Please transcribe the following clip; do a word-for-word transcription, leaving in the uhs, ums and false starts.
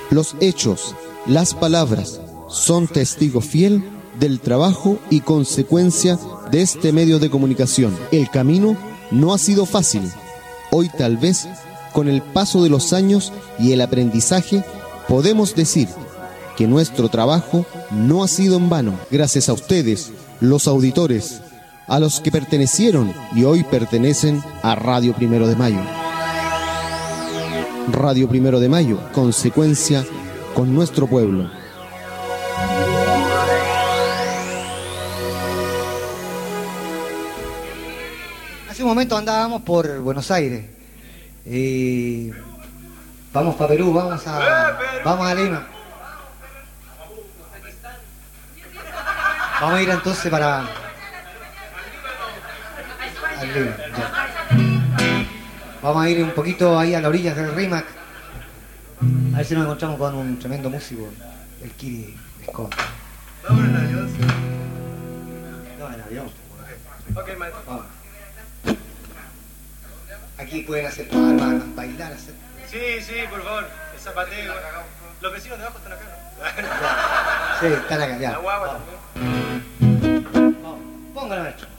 Los hechos, las palabras, son testigo fiel del trabajo y consecuencia de este medio de comunicación. El camino no ha sido fácil. Hoy tal vez, con el paso de los años y el aprendizaje, podemos decir que nuestro trabajo no ha sido en vano. Gracias a ustedes, los auditores, a los que pertenecieron y hoy pertenecen a Radio Primero de Mayo. Radio Primero de Mayo, consecuencia con nuestro pueblo. Hace un momento andábamos por Buenos Aires y vamos para Perú, vamos a, vamos a Lima. Vamos a ir entonces para al Lima, ya. Vamos a ir un poquito ahí a las orillas del Rímac, a ver si nos encontramos con un tremendo músico, el Kiri Escobar. Vamos en avión. No, en avión. Ok, maestro. Vamos. Aquí pueden hacer palmas, bailar, hacer. Sí, sí, por favor. El zapateo. Los vecinos de abajo están acá, ¿no? Sí, están acá, ya. La guagua Vamos. también. Vamos. Póngalo, maestro.